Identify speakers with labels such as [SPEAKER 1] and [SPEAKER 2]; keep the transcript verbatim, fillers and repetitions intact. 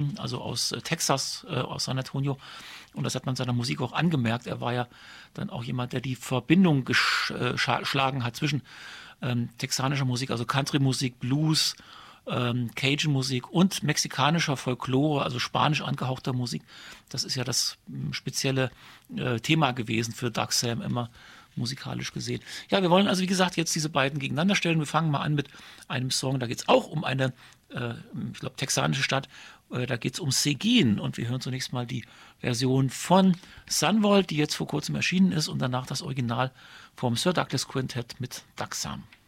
[SPEAKER 1] also aus äh, Texas, äh, aus San Antonio. Und das hat man seiner Musik auch angemerkt. Er war ja dann auch jemand, der die Verbindung geschlagen hat zwischen ähm, texanischer Musik, also Country-Musik, Blues, ähm, Cajun-Musik und mexikanischer Folklore, also spanisch angehauchter Musik. Das ist ja das m, spezielle äh, Thema gewesen für Doug Sam immer musikalisch gesehen. Ja, wir wollen also, wie gesagt, jetzt diese beiden gegeneinander stellen. Wir fangen mal an mit einem Song, da geht es auch um eine, äh, ich glaube, texanische Stadt. Äh, da geht es um Seguin und wir hören zunächst mal die Version von Sunvolt, die jetzt vor kurzem erschienen ist und danach das Original vom Sir Douglas Quintet mit Doug Sam.